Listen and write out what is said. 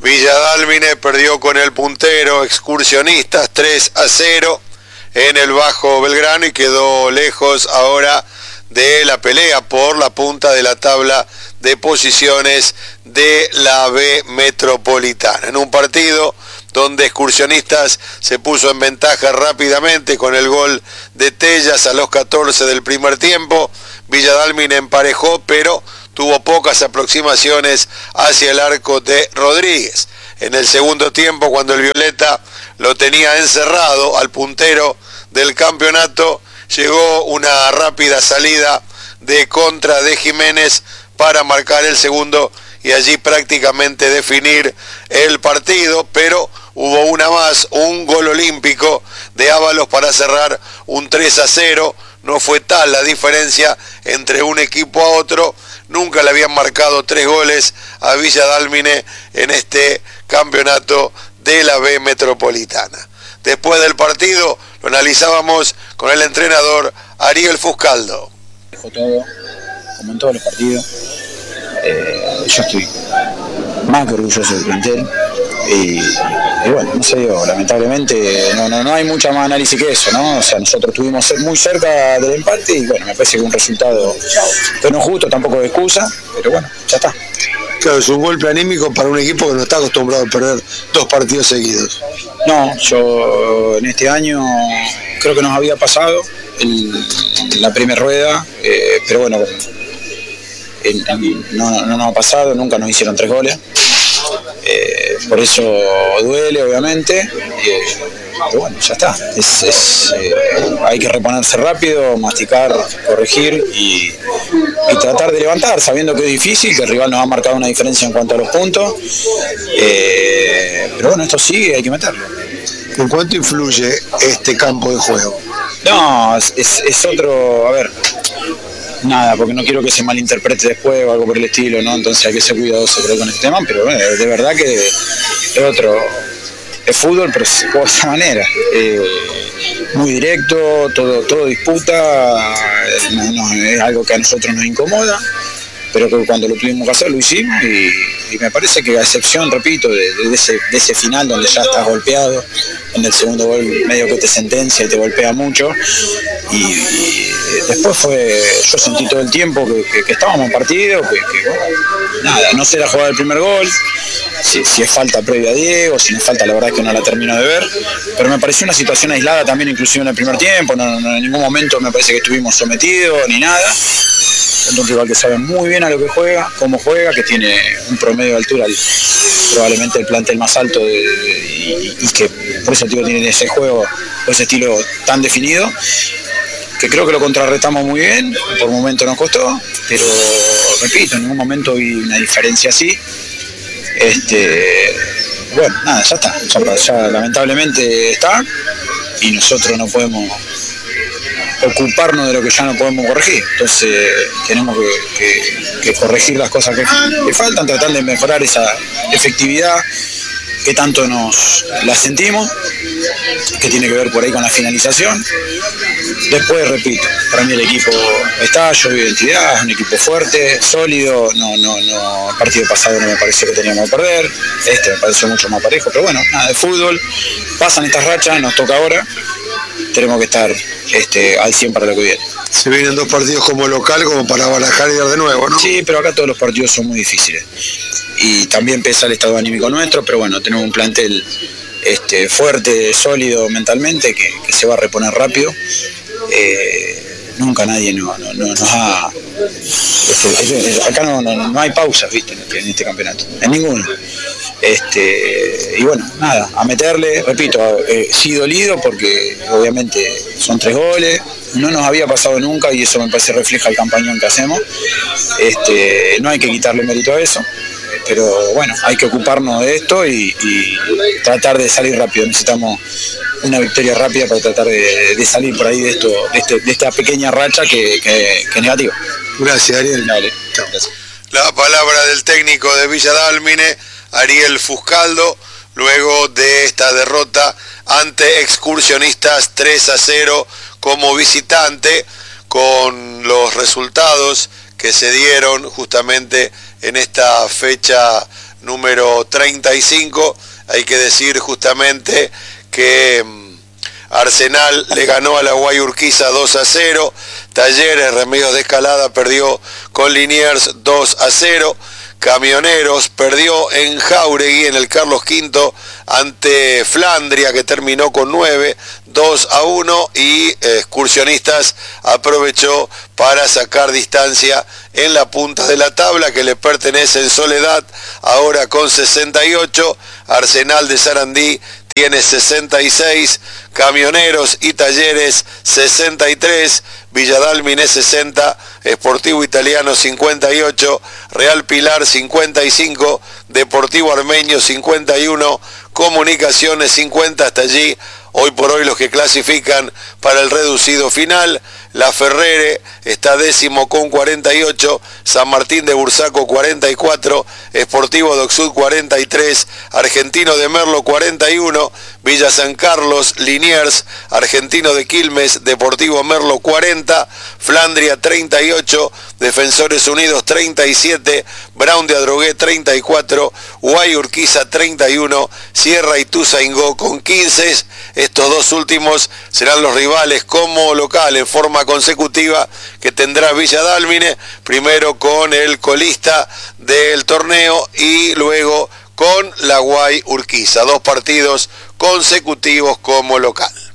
Villa Dálmine perdió con el puntero Excursionistas 3-0 en el Bajo Belgrano y quedó lejos ahora de la pelea por la punta de la tabla de posiciones de la B Metropolitana. En un partido donde Excursionistas se puso en ventaja rápidamente con el gol de Tellas a los 14 del primer tiempo, Villa Dálmine emparejó, pero tuvo pocas aproximaciones hacia el arco de Rodríguez. En el segundo tiempo, cuando el Violeta lo tenía encerrado al puntero del campeonato, llegó una rápida salida de contra de Jiménez para marcar el segundo y allí prácticamente definir el partido, pero hubo una más, un gol olímpico de Ábalos para cerrar un 3-0. No fue tal la diferencia entre un equipo a otro. Nunca le habían marcado 3 goles a Villa Dálmine en este campeonato de la B Metropolitana. Después del partido lo analizábamos con el entrenador Ariel Fuscaldo. Dejó todo, como en todos los partidos. Yo estoy más que orgulloso del plantel y bueno, no se dio, lamentablemente no hay mucha más análisis que eso, ¿no? O sea, nosotros estuvimos muy cerca del empate y bueno, me parece que un resultado que no es justo, tampoco de excusa, pero bueno, ya está. Claro, es un golpe anímico para un equipo que no está acostumbrado a perder 2 partidos seguidos. No, yo en este año creo que nos había pasado la primera rueda, pero bueno, no nos ha pasado, nunca nos hicieron 3 goles. Por eso duele, obviamente, pero bueno, ya está. Hay que reponerse rápido, masticar, corregir y tratar de levantar, sabiendo que es difícil, que el rival nos ha marcado una diferencia en cuanto a los puntos. Pero bueno, esto sigue, hay que meterlo. ¿En cuánto influye este campo de juego? No, es otro, a ver, nada, porque no quiero que se malinterprete después o algo por el estilo, ¿no? Entonces hay que ser cuidadoso, creo, con este tema, pero de verdad que es otro, es fútbol, pero se juega de esa manera. Muy directo, todo disputa, no, es algo que a nosotros nos incomoda, pero que cuando lo tuvimos que hacer lo hicimos y me parece que a excepción, repito, de ese final donde ya estás golpeado, donde el segundo gol medio que te sentencia y te golpea mucho, y después yo sentí todo el tiempo que estábamos en partido, que nada, no sé la jugada del primer gol, si es falta previa a Diego, si no es falta, la verdad es que no la termino de ver, pero me pareció una situación aislada también, inclusive en el primer tiempo, no en ningún momento me parece que estuvimos sometidos ni nada. Un rival que sabe muy bien a lo que juega, cómo juega, que tiene un promedio de altura probablemente el plantel más alto y que por eso tiene ese juego, ese estilo tan definido, que creo que lo contrarrestamos muy bien, por momentos nos costó, pero repito, en ningún momento vi una diferencia así. Bueno, nada, ya está, ya lamentablemente está y nosotros no podemos ocuparnos de lo que ya no podemos corregir, entonces tenemos que corregir las cosas que faltan, tratar de mejorar esa efectividad que tanto la sentimos, que tiene que ver por ahí con la finalización. Después, repito, para mí el equipo está, yo veo identidad, es un equipo fuerte, sólido, el partido pasado no me pareció que teníamos que perder, me pareció mucho más parejo, pero bueno, nada, de fútbol, pasan estas rachas, nos toca ahora, tenemos que estar al 100 para lo que viene. Se vienen 2 partidos como local, como para barajar y dar de nuevo, ¿no? Sí, pero acá todos los partidos son muy difíciles. Y también pesa el estado anímico nuestro, pero bueno, tenemos un plantel fuerte, sólido mentalmente, que se va a reponer rápido. Nunca nadie nos ha... acá no hay pausas, ¿viste? En este campeonato, en ninguno. Y bueno, nada, a meterle, repito, sí dolido porque obviamente son 3 goles, no nos había pasado nunca y eso me parece refleja el campañón que hacemos. No hay que quitarle mérito a eso, pero bueno, hay que ocuparnos de esto y tratar de salir rápido. Necesitamos una victoria rápida para tratar de salir por ahí de esta pequeña racha que es negativa. Gracias, Ariel. Dale, chao, gracias. La palabra del técnico de Villa Dálmine, Ariel Fuscaldo, luego de esta derrota ante Excursionistas 3-0 como visitante, con los resultados que se dieron justamente en esta fecha número 30. 35. Hay que decir justamente que Arsenal le ganó a la Guay Urquiza 2-0, Talleres Remedios de Escalada perdió con Liniers 2-0, Camioneros perdió en Jauregui en el Carlos V ante Flandria, que terminó con 9, 2-1, y Excursionistas aprovechó para sacar distancia en la punta de la tabla, que le pertenece en Soledad ahora con 68, Arsenal de Sarandí tiene 66, Camioneros y Talleres 63, Villa Dálmine 60, Sportivo Italiano 58, Real Pilar 55, Deportivo Armenio 51, Comunicaciones 50, hasta allí hoy por hoy los que clasifican para el reducido final. La Ferrere está 10º con 48, San Martín de Bursaco 44, Sportivo Docsud 43, Argentino de Merlo 41, Villa San Carlos, Liniers, Argentino de Quilmes, Deportivo Merlo 40, Flandria 38, Defensores Unidos 37, Brown de Adrogué 34, Guay Urquiza 31, Sierra Ituzaingó con 15. Estos dos últimos serán los rivales como local en forma consecutiva que tendrá Villa Dálmine, primero con el colista del torneo y luego con la Guay Urquiza. 2 partidos consecutivos como local.